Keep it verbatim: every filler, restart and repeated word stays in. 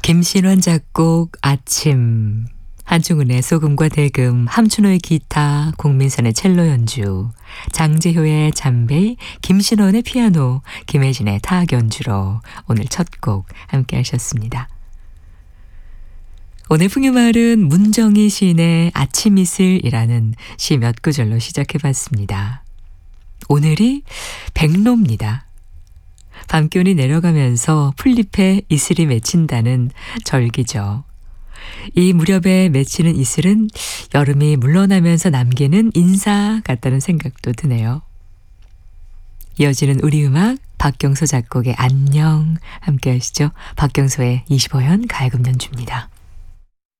김신환 작곡 아침, 한충은의 소금과 대금, 함춘호의 기타, 공민선의 첼로 연주, 장재효의 잠베이, 김신원의 피아노, 김혜진의 타악 연주로 오늘 첫 곡 함께 하셨습니다. 오늘 풍요마을은 문정희 시인의 아침 이슬이라는 시 몇 구절로 시작해봤습니다. 오늘이 백로입니다. 밤기온이 내려가면서 풀잎에 이슬이 맺힌다는 절기죠. 이 무렵에 맺히는 이슬은 여름이 물러나면서 남기는 인사 같다는 생각도 드네요. 이어지는 우리 음악 박경서 작곡의 안녕 함께 하시죠. 박경서의 이십오 현 가야금 연주입니다.